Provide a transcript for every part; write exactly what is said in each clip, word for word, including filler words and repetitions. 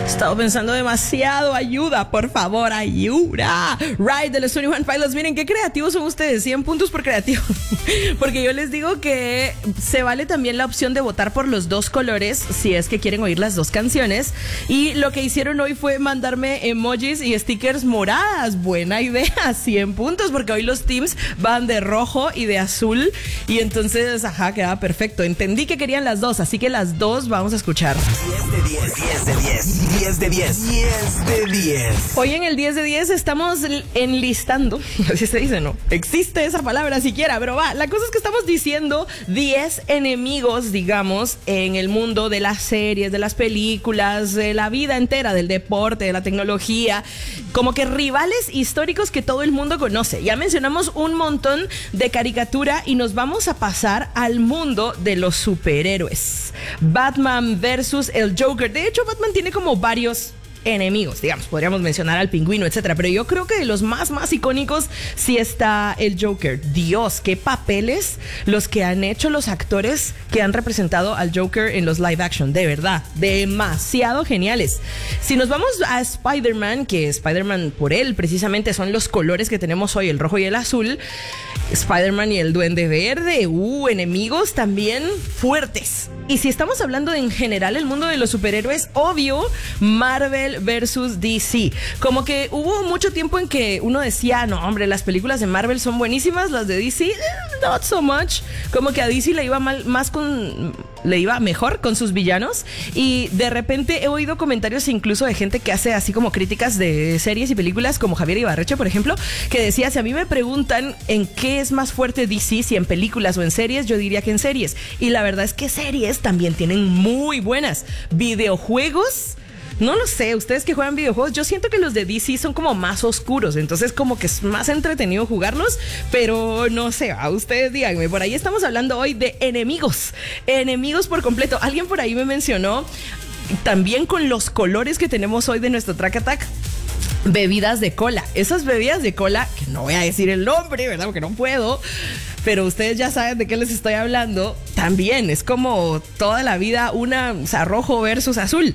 He estado pensando demasiado. Ayuda, por favor, ayuda. Right, de los veintiuno Pilots. Miren, qué creativos son ustedes. cien puntos por creativo. Porque yo les digo que se vale también la opción de votar por los dos colores si es que quieren oír las dos canciones. Y lo que hicieron hoy fue mandarme emojis y stickers moradas. Buena idea, cien puntos, porque hoy los teams van de rojo y de azul. Y entonces, ajá, quedaba perfecto. Entendí que querían las dos, así que las dos vamos a escuchar. diez de diez, diez de diez, diez de diez, diez de diez. Hoy en el diez de diez estamos enlistando, así se dice, no existe esa palabra siquiera, pero va, la cosa es que estamos diciendo diez enemigos, digamos, en el mundo de las series, de las películas, de la vida entera, del deporte, de la tecnología, como que rivales históricos que todo el mundo conoce. Ya mencionamos un montón de caricatura y nos vamos a pasar al mundo de los superhéroes. Batman versus el Joker. De hecho, Batman tiene como varios enemigos, digamos, podríamos mencionar al Pingüino, etcétera, pero yo creo que de los más más icónicos sí está el Joker. Dios, qué papeles los que han hecho los actores que han representado al Joker en los live action, de verdad, demasiado geniales. Si nos vamos a Spider-Man, que Spider-Man por él precisamente son los colores que tenemos hoy, el rojo y el azul, Spider-Man y el Duende Verde, uh, enemigos también fuertes. Y si estamos hablando de en general el mundo de los superhéroes, obvio, Marvel versus D C. Como que hubo mucho tiempo en que uno decía, no hombre, las películas de Marvel son buenísimas, las de D C, eh, not so much. Como que a D C le iba mal, más con, le iba mejor con sus villanos. Y de repente he oído comentarios incluso de gente que hace así como críticas de series y películas, como Javier Ibarreche, por ejemplo, que decía, si a mí me preguntan en qué es más fuerte D C, si en películas o en series, yo diría que en series. Y la verdad es que series también tienen muy buenas. Videojuegos, no lo sé, ustedes que juegan videojuegos, yo siento que los de D C son como más oscuros, entonces como que es más entretenido jugarlos, pero no sé, a ustedes díganme. Por ahí estamos hablando hoy de enemigos, enemigos por completo. Alguien por ahí me mencionó también con los colores que tenemos hoy de nuestro Track Attack, bebidas de cola. Esas bebidas de cola, que no voy a decir el nombre, ¿verdad? Porque no puedo, pero ustedes ya saben de qué les estoy hablando. También es como toda la vida una, o sea, rojo versus azul.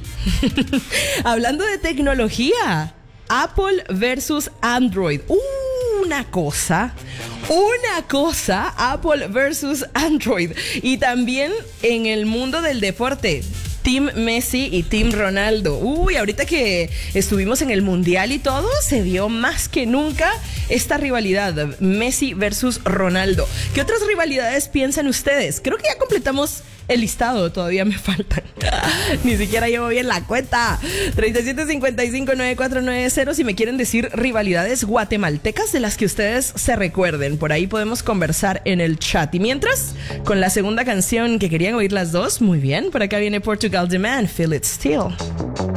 Hablando de tecnología, Apple versus Android. Uh, una cosa, una cosa, Apple versus Android. Y también en el mundo del deporte, Team Messi y Team Ronaldo. Uy, ahorita que estuvimos en el Mundial y todo, se vio más que nunca esta rivalidad, Messi versus Ronaldo. ¿Qué otras rivalidades piensan ustedes? Creo que ya completamos el listado, todavía me faltan. Ni siquiera llevo bien la cuenta. treinta y siete cincuenta y cinco noventa y cuatro noventa, si me quieren decir rivalidades guatemaltecas de las que ustedes se recuerden. Por ahí podemos conversar en el chat. Y mientras, con la segunda canción que querían oír las dos, muy bien, por acá viene Portugal The Man, Feel It Still.